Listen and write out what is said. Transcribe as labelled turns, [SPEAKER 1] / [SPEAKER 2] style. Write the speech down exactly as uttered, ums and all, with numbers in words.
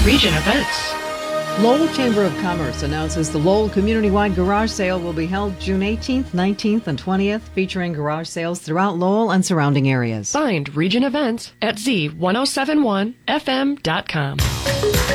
[SPEAKER 1] Region Events.
[SPEAKER 2] Lowell Chamber of Commerce announces the Lowell Community-Wide Garage Sale will be held June eighteenth, nineteenth, and twentieth, featuring garage sales throughout Lowell and surrounding areas.
[SPEAKER 1] Signed, Region Events at Z ten seventy-one F M dot com.